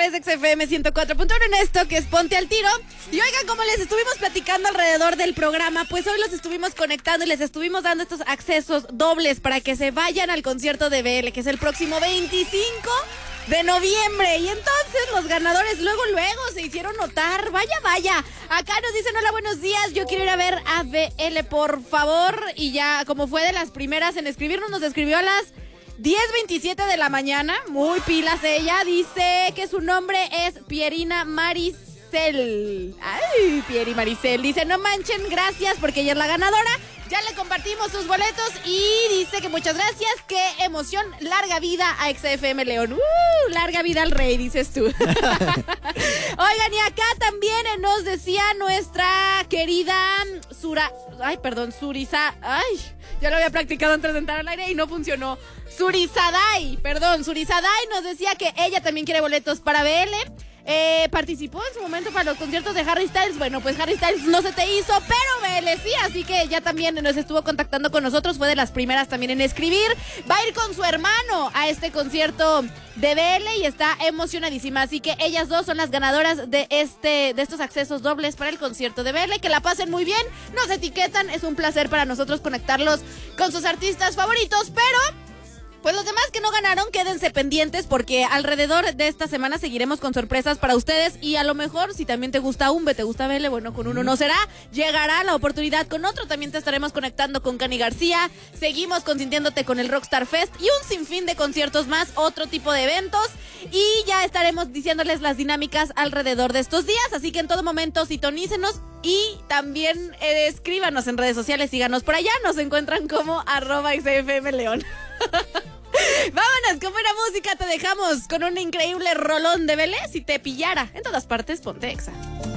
través de XFM 104.1 en esto que es Ponte al Tiro. Y oigan, como les estuvimos platicando alrededor del programa, pues hoy los estuvimos conectando y les estuvimos dando estos accesos dobles para que se vayan al concierto de BL, que es el próximo 25 de noviembre. Y entonces los ganadores luego se hicieron notar. Vaya. Acá nos dicen, hola, buenos días, yo quiero ir a ver a BL, por favor. Y ya, como fue de las primeras en escribirnos, nos escribió a las 10:27 de la mañana. Muy pilas ella. Dice que su nombre es Pierina Maricel. Ay, Pieri Maricel. Dice, no manchen, gracias porque ella es la ganadora. Ya le compartimos sus boletos y dice que muchas gracias, qué emoción, larga vida a XFM León. Larga vida al rey, dices tú. Oigan, y acá también nos decía nuestra querida Surisa. Ay, ya lo había practicado antes de entrar al aire y no funcionó. Surisadai nos decía que ella también quiere boletos para BL. Participó en su momento para los conciertos de Harry Styles. Bueno, pues Harry Styles no se te hizo, pero BL sí, así que ya también nos estuvo contactando con nosotros. Fue de las primeras también en escribir. Va a ir con su hermano a este concierto de BL y está emocionadísima. Así que ellas dos son las ganadoras de estos accesos dobles para el concierto de BL. Que la pasen muy bien, nos etiquetan. Es un placer para nosotros conectarlos con sus artistas favoritos, pero pues los demás que no ganaron, quédense pendientes porque alrededor de esta semana seguiremos con sorpresas para ustedes y a lo mejor si también te gusta Umbe, te gusta BL, bueno, con uno no será, llegará la oportunidad con otro, también te estaremos conectando con Cani García, seguimos consintiéndote con el Rockstar Fest y un sinfín de conciertos más, otro tipo de eventos y ya estaremos diciéndoles las dinámicas alrededor de estos días, así que en todo momento sintonícenos y también escríbanos en redes sociales, síganos por allá, nos encuentran como @XFMLeón. Vámonos, con buena música te dejamos con un increíble rolón de Belé. Si te pillara en todas partes, ponte Exa.